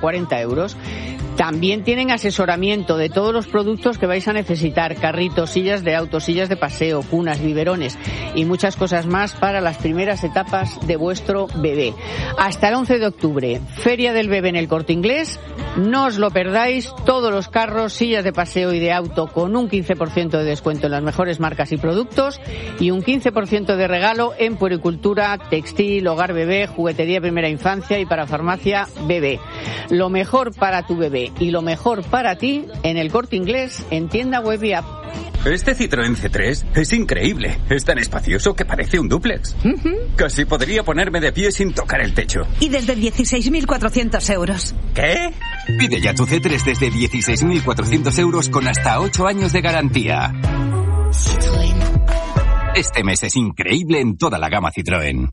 40 euros. También tienen asesoramiento de todos los productos que vais a necesitar, carritos, sillas de auto, sillas de paseo, cunas, biberones y muchas cosas más para las primeras etapas de vuestro bebé. Hasta el 11 de octubre, Feria del Bebé en el Corte Inglés. No os lo perdáis, todos los carros, sillas de paseo y de auto con un 15% de descuento en las mejores marcas y productos y un 15% de regalo en puericultura, textil, hogar bebé, juguetería primera infancia y para farmacia bebé. Lo mejor para tu bebé y lo mejor para ti en el Corte Inglés, en tienda web y app. Este Citroën C3 es increíble. Es tan espacioso que parece un dúplex. Casi podría ponerme de pie sin tocar el techo. Y desde 16.400 euros. ¿Qué? Pide ya tu C3 desde 16.400 euros con hasta 8 años de garantía. Citroën. Este mes es increíble en toda la gama Citroën.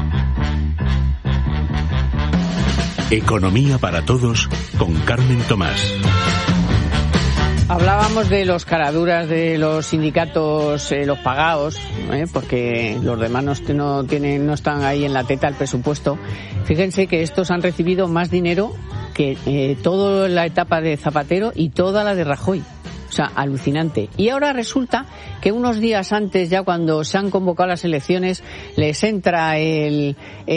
Economía para todos con Carmen Tomás. Hablábamos de los caraduras de los sindicatos, los pagados, porque los demás no están ahí en la teta el presupuesto. Fíjense que estos han recibido más dinero que toda la etapa de Zapatero y toda la de Rajoy. O sea, alucinante. Y ahora resulta que unos días antes, ya cuando se han convocado las elecciones, les entra el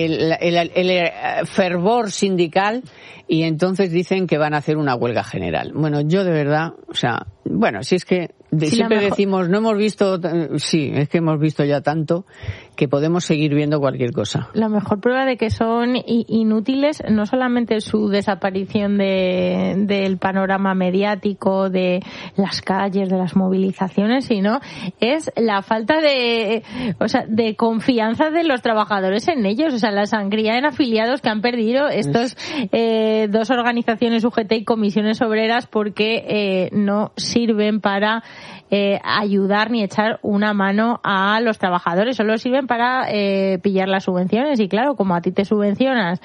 fervor sindical y entonces dicen que van a hacer una huelga general. Bueno, yo de verdad, o sea, bueno, si es que siempre decimos, no hemos visto, sí, es que hemos visto ya tanto que podemos seguir viendo cualquier cosa. La mejor prueba de que son inútiles, no solamente su desaparición del panorama mediático, de las calles, de las movilizaciones, sino es la falta de confianza de los trabajadores en ellos, o sea, la sangría en afiliados que han perdido estos dos organizaciones UGT y comisiones obreras porque no sirven para ayudar ni echar una mano a los trabajadores, solo sirven para pillar las subvenciones. Y claro, como a ti te subvencionan,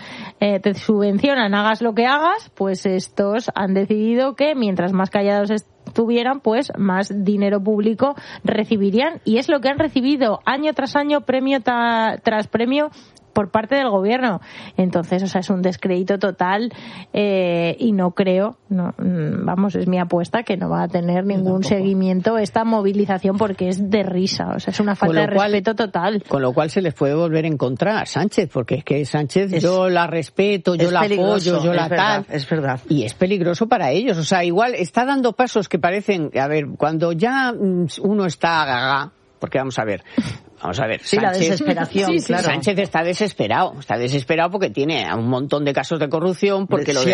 hagas lo que hagas, pues estos han decidido que mientras más callados estuvieran, pues más dinero público recibirían, y es lo que han recibido año tras año, premio tras premio, por parte del gobierno. Entonces, o sea, es un descrédito total y no creo, es mi apuesta, que no va a tener ningún seguimiento esta movilización porque es de risa, o sea, es una falta de respeto total. Con lo cual se les puede volver en contra a Sánchez, porque es que Sánchez yo la respeto, yo la apoyo, yo la tal. Es verdad. Y es peligroso para ellos, o sea, igual está dando pasos que parecen, a ver, cuando ya uno está gaga, porque vamos a ver, sí, Sánchez, la desesperación, claro. Sánchez está desesperado porque tiene un montón de casos de corrupción, porque lo de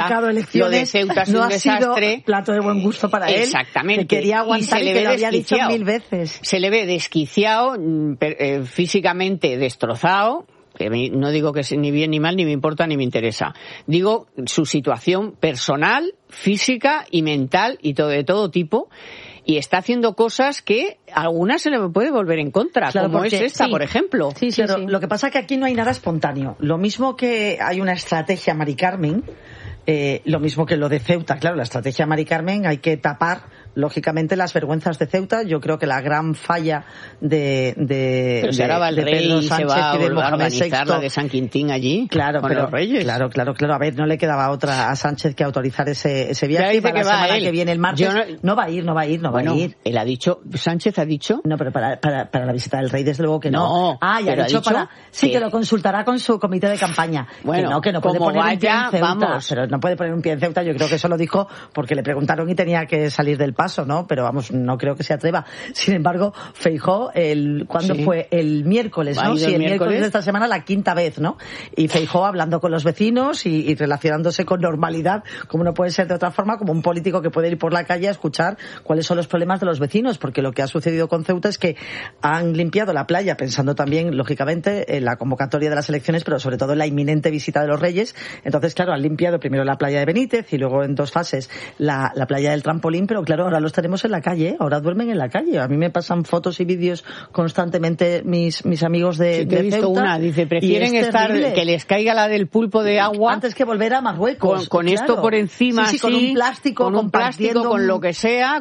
Ceuta es un desastre. Sido plato de buen gusto para él. Exactamente. Que quería aguantar y que lo había dicho 1000 veces. Se le ve desquiciado, físicamente destrozado. No digo que sea ni bien ni mal, ni me importa ni me interesa. Digo su situación personal, física y mental y de todo tipo. Y está haciendo cosas que a algunas se le puede volver en contra, claro, como es esta, por ejemplo. Sí. Lo que pasa es que aquí no hay nada espontáneo. Lo mismo que hay una estrategia Mari Carmen, lo mismo que lo de Ceuta. Claro, la estrategia Mari Carmen hay que tapar, lógicamente, las vergüenzas de Ceuta. Yo creo que la gran falla de Pedro Sánchez y de Mohamed VI, la de San Quintín allí, claro, con pero los reyes. Claro. A ver, no le quedaba otra a Sánchez que autorizar ese viaje. Dice que la semana que viene, el martes. No va a ir. Él ha dicho, Sánchez ha dicho. No, pero para la visita del rey, desde luego que no. Ya ha dicho que lo consultará con su comité de campaña. Bueno, que no puede poner un pie en Ceuta. Vamos. Pero no puede poner un pie en Ceuta. Yo creo que eso lo dijo porque le preguntaron y tenía que salir del paso, ¿no? Pero vamos, no creo que se atreva. Sin embargo, Feijóo, ¿cuándo fue? El miércoles, ¿no? Sí, el miércoles de esta semana, la quinta vez, ¿no? Y Feijóo hablando con los vecinos y relacionándose con normalidad, como no puede ser de otra forma, como un político que puede ir por la calle a escuchar cuáles son los problemas de los vecinos, porque lo que ha sucedido con Ceuta es que han limpiado la playa, pensando también, lógicamente, en la convocatoria de las elecciones, pero sobre todo en la inminente visita de los Reyes. Entonces, claro, han limpiado primero la playa de Benítez y luego en 2 fases la playa del Trampolín, pero claro, ahora los tenemos en la calle, ahora duermen en la calle. A mí me pasan fotos y vídeos constantemente mis amigos de he visto Ceuta, una, dice, prefieren estar que les caiga la del pulpo de agua antes que volver a Marruecos. Con esto por encima, con un plástico, con lo que sea, con tal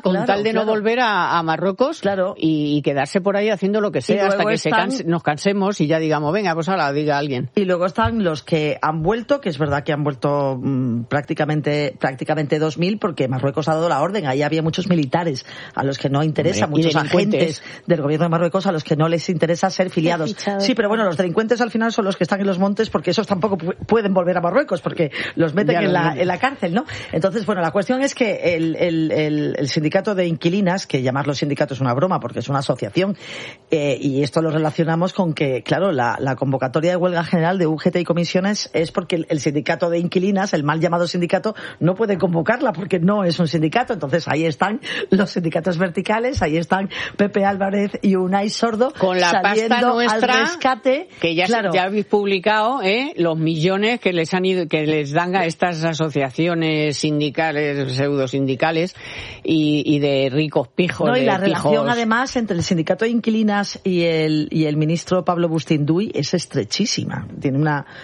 de no volver a Marruecos, claro, y quedarse por ahí haciendo lo que sea hasta que nos cansemos y ya digamos, venga, pues ahora diga alguien. Y luego están los que han vuelto, que es verdad que han vuelto prácticamente 2.000, porque Marruecos ha dado la orden. Ahí había muchos militares a los que no interesa, muchos agentes del gobierno de Marruecos a los que no les interesa ser filiados. Sí, pero bueno, los delincuentes al final son los que están en los montes, porque esos tampoco pueden volver a Marruecos, porque los meten en la cárcel, ¿no? Entonces, bueno, la cuestión es que el sindicato de inquilinas, que llamarlo sindicato es una broma porque es una asociación, y esto lo relacionamos con que, claro, la convocatoria de huelga general de UGT y comisiones es porque el sindicato de inquilinas, el mal llamado sindicato, no puede convocarla porque no es un sindicato. Entonces ahí están los sindicatos verticales, ahí están Pepe Álvarez y Unai Sordo con la pasta nuestra al rescate, que ya habéis publicado, los millones que les dan a estas asociaciones sindicales, pseudosindicales y de ricos pijos. No, y la relación pijos. Además entre el sindicato de inquilinas y el ministro Pablo Bustinduy es estrechísima. Tiene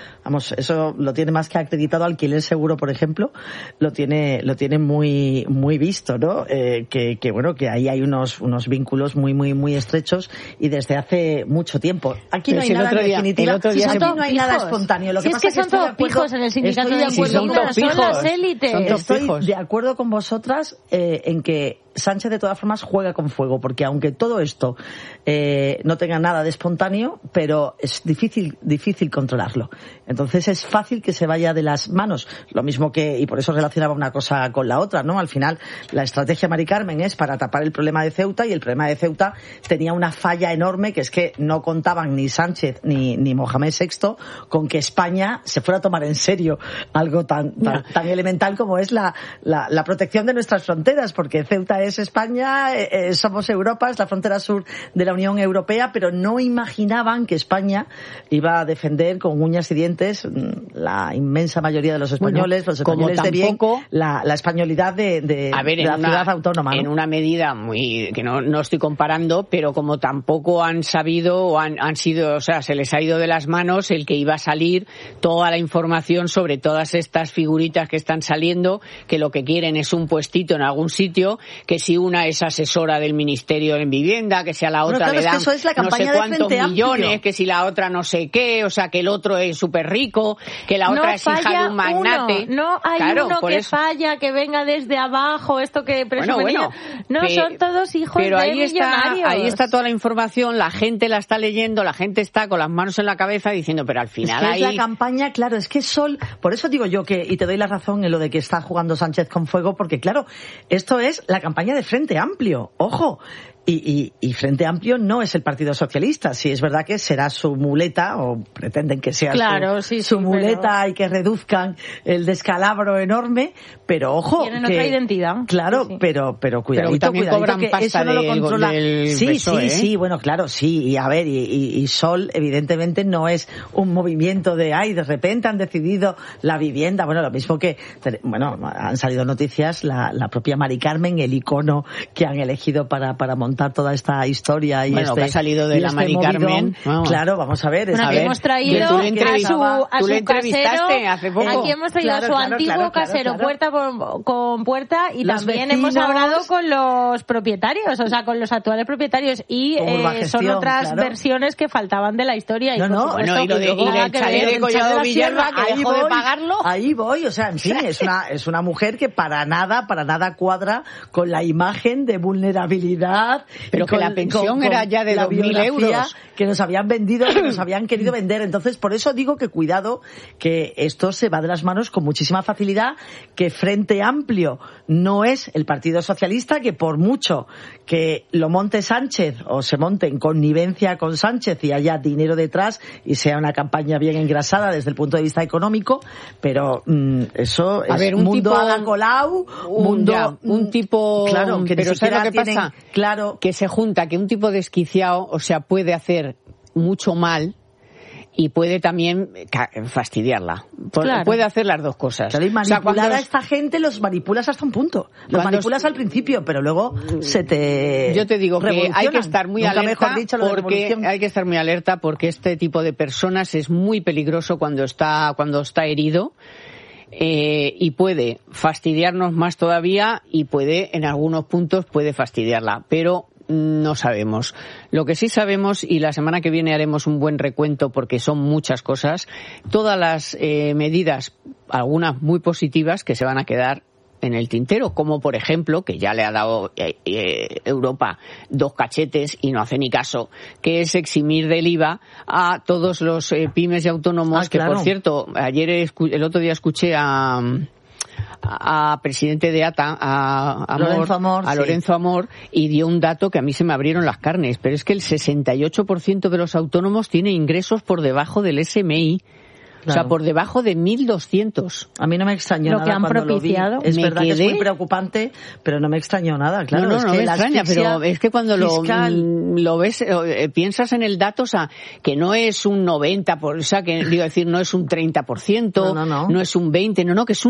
eso lo tiene más que acreditado. Alquiler Seguro, por ejemplo, lo tiene muy muy visto, ¿no? Que bueno, que ahí hay unos vínculos muy estrechos y desde hace mucho tiempo. Aquí no hay nada en definitiva. Aquí no hay nada espontáneo. Lo que pasa es que son todos pijos en el sindicato de inquilinas, son las élites. Estoy de acuerdo con vosotras en que Sánchez de todas formas juega con fuego, porque aunque todo esto no tenga nada de espontáneo, pero es difícil controlarlo. Entonces es fácil que se vaya de las manos. Lo mismo y por eso relacionaba una cosa con la otra, ¿no? Al final, la estrategia Mari Carmen es para tapar el problema de Ceuta, y el problema de Ceuta tenía una falla enorme, que es que no contaban ni Sánchez ni Mohamed VI con que España se fuera a tomar en serio algo tan elemental como es la protección de nuestras fronteras, porque Ceuta es España, somos Europa, es la frontera sur de la Unión Europea, pero no imaginaban que España iba a defender con uñas y dientes la inmensa mayoría de los españoles, los españoles de bien, la españolidad de la ciudad autónoma, ¿no? En una medida que no estoy comparando, pero como tampoco han sabido o han sido, o sea, se les ha ido de las manos el que iba a salir toda la información sobre todas estas figuritas que están saliendo, que lo que quieren es un puestito en algún sitio, que si una es asesora del Ministerio de Vivienda, que si a la otra le dan no sé cuántos millones, que si la otra no sé qué, o sea, que el otro es súper rico, que la otra es hija de un magnate. No hay uno que falla, que venga desde abajo, esto que presume. Son todos hijos de millonarios. Ahí está toda la información, la gente la está leyendo, la gente está con las manos en la cabeza diciendo, pero al final es la campaña, claro, es que por eso digo yo y te doy la razón en lo de que está jugando Sánchez con fuego, porque claro, esto es la campaña de Frente Amplio, ojo. Y Frente Amplio no es el Partido Socialista. Sí, es verdad que será su muleta, o pretenden que sea su muleta, y que reduzcan el descalabro enorme, pero ojo. Tienen otra identidad. Claro, sí. pero cuidadito, también cobran que pasta eso no lo controla. Sí, bueno, claro, sí. Y a ver, y Sol, evidentemente, no es un movimiento de repente han decidido la vivienda. Bueno, lo mismo que, han salido noticias, la propia Mari Carmen, el icono que han elegido para montar toda esta historia y que ha salido de la Mari Carmen. Claro, vamos a ver. Hemos traído tú le entrevistaste hace poco. Aquí hemos traído a su antiguo casero puerta con puerta, y los también vecinos, hemos hablado con los propietarios, o sea, con los actuales propietarios, y son otras versiones que faltaban de la historia. Y lo del chalet de Collado Villalba, que dejó de pagarlo. Ahí voy, o sea, en fin, es una mujer que para nada cuadra con la imagen de vulnerabilidad. Pero que la pensión era ya de 2.000 euros. Que nos habían vendido, que nos habían querido vender. Entonces, por eso digo que cuidado, que esto se va de las manos con muchísima facilidad, que Frente Amplio no es el Partido Socialista, que por mucho que lo monte Sánchez o se monte en connivencia con Sánchez y haya dinero detrás y sea una campaña bien engrasada desde el punto de vista económico, pero eso es un mundo Ada Colau, un tipo, claro, que pero ¿sabes lo que pasa? Claro, que se junta, que un tipo desquiciado, o sea, puede hacer mucho mal y puede también fastidiarla. Claro. Puede hacer las dos cosas. Claro, y manipular a esta gente los manipulas hasta un punto. Los manipulas al principio, pero luego Yo te digo que hay que estar muy alerta porque este tipo de personas es muy peligroso cuando está herido. y puede fastidiarnos más todavía y puede, en algunos puntos, puede fastidiarla, pero no sabemos. Lo que sí sabemos, y la semana que viene haremos un buen recuento porque son muchas cosas, todas las medidas, algunas muy positivas, que se van a quedar en el tintero, como por ejemplo, que ya le ha dado Europa 2 cachetes y no hace ni caso, que es eximir del IVA a todos los pymes y autónomos, que por cierto, el otro día escuché a presidente de ATA, a Lorenzo Amor, y dio un dato que a mí se me abrieron las carnes, pero es que el 68% de los autónomos tiene ingresos por debajo del SMI. Claro. O sea, por debajo de 1.200. A mí no me extrañó lo nada que han cuando propiciado. Lo vi. Es verdad que es muy preocupante, pero no me extrañó nada, claro. No me extraña, pero es que cuando lo ves, piensas en el dato, o sea, que no es un 90%, o sea, que digo decir, no es un 30%, no es un 20%, que es un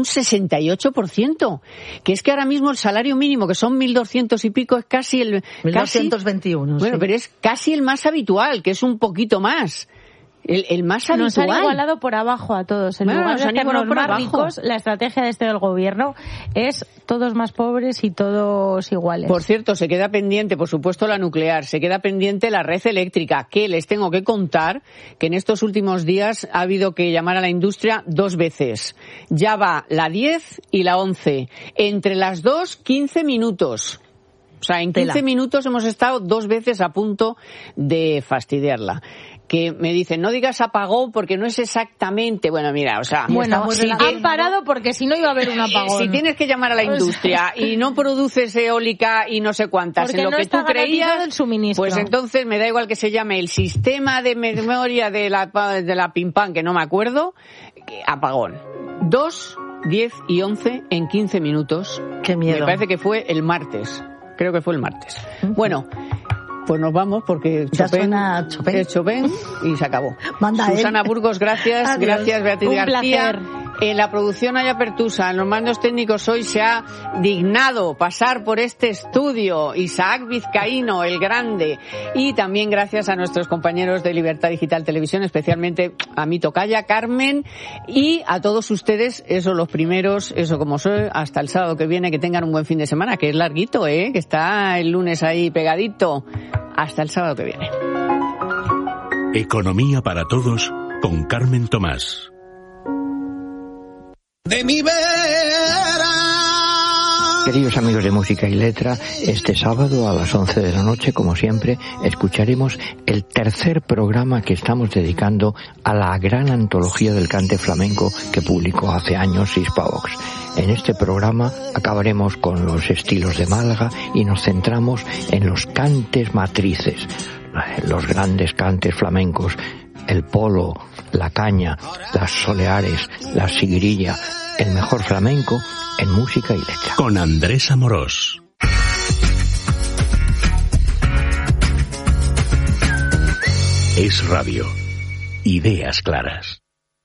68%. Que es que ahora mismo el salario mínimo, que son 1.200 y pico, es casi el... 1.221, Bueno, pero es casi el más habitual, que es un poquito más. El más habitual. Nos han igualado por abajo a todos. En lugar de hacernos más ricos, la estrategia de del gobierno es todos más pobres y todos iguales. Por cierto, se queda pendiente, por supuesto, la nuclear, se queda pendiente la red eléctrica, que les tengo que contar que en estos últimos días ha habido que llamar a la industria 2 veces. Ya va la 10 y la 11. Entre las 2, 15 minutos. O sea, en 15 minutos hemos estado 2 veces a punto de fastidiarla. Que me dicen, no digas apagón porque no es exactamente... Bueno, mira, o sea... Bueno, han parado porque si no iba a haber un apagón. Si tienes que llamar a la industria y no produces eólica y no sé cuántas, porque en lo no que tú creías, el suministro. Pues entonces me da igual que se llame el sistema de memoria de la Pimpán, que no me acuerdo, apagón. 2, 10 y 11 en 15 minutos. Qué miedo. Me parece que fue el martes. Creo que fue el martes. Bueno... Pues nos vamos porque Chopin es Chopin y se acabó. Susana Burgos, gracias. Adiós. Gracias, Beatriz García. Placer. En la producción Aya Pertusa, en los mandos técnicos hoy se ha dignado pasar por este estudio Isaac Vizcaíno, el grande. Y también gracias a nuestros compañeros de Libertad Digital Televisión, especialmente a mi tocaya Carmen, y a todos ustedes, los primeros, como soy, hasta el sábado que viene, que tengan un buen fin de semana, que es larguito, que está el lunes ahí pegadito. Hasta el sábado que viene. Economía para todos con Carmen Tomás. De mi vera. Queridos amigos de Música y Letra, este sábado a las 11 de la noche, como siempre, escucharemos el tercer programa que estamos dedicando a la gran antología del cante flamenco que publicó hace años Hispavox. En este programa acabaremos con los estilos de Málaga y nos centramos en los cantes matrices, los grandes cantes flamencos, el polo, la caña, las soleares, la siguirilla, el mejor flamenco en música y letra. Con Andrés Amorós. Es radio. Ideas claras.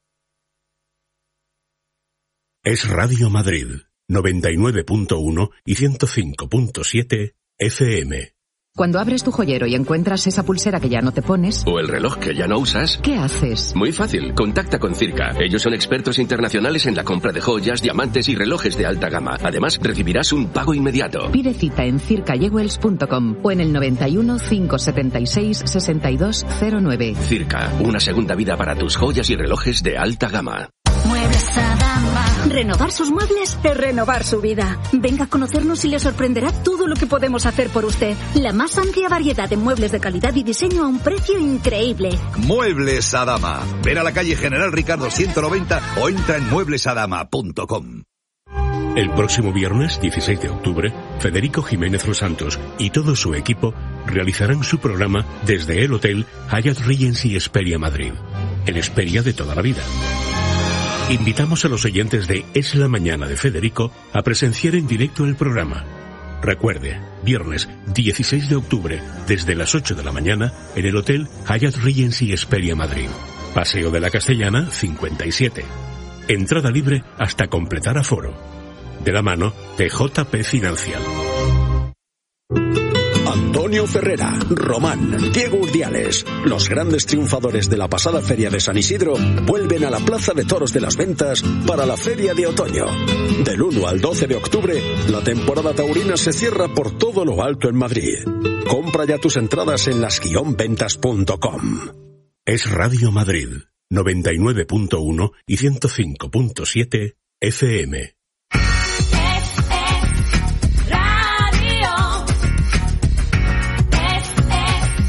Es Radio Madrid, 99.1 y 105.7 FM. Cuando abres tu joyero y encuentras esa pulsera que ya no te pones... O el reloj que ya no usas... ¿Qué haces? Muy fácil, contacta con Circa. Ellos son expertos internacionales en la compra de joyas, diamantes y relojes de alta gama. Además, recibirás un pago inmediato. Pide cita en circayewells.com o en el 91 576 6209. Circa, una segunda vida para tus joyas y relojes de alta gama. Muebles Adama. Renovar sus muebles es renovar su vida. Venga a conocernos y le sorprenderá todo lo que podemos hacer por usted. La más amplia variedad de muebles de calidad y diseño a un precio increíble. Muebles Adama. Ven a la calle General Ricardo 190 o entra en mueblesadama.com. El próximo viernes, 16 de octubre, Federico Jiménez Los Santos y todo su equipo realizarán su programa desde el Hotel Hyatt Regency Hesperia Madrid, el Hesperia de toda la vida. Invitamos a los oyentes de Es la Mañana de Federico a presenciar en directo el programa. Recuerde, viernes 16 de octubre, desde las 8 de la mañana, en el Hotel Hyatt Regency Hesperia Madrid. Paseo de la Castellana, 57. Entrada libre hasta completar aforo. De la mano de JP Financial. Antonio Ferrera, Román, Diego Urdiales, los grandes triunfadores de la pasada Feria de San Isidro, vuelven a la Plaza de Toros de las Ventas para la Feria de Otoño. Del 1 al 12 de octubre, la temporada taurina se cierra por todo lo alto en Madrid. Compra ya tus entradas en las-ventas.com. Es Radio Madrid, 99.1 y 105.7 FM.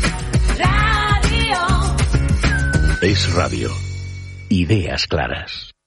Es radio. Ideas claras.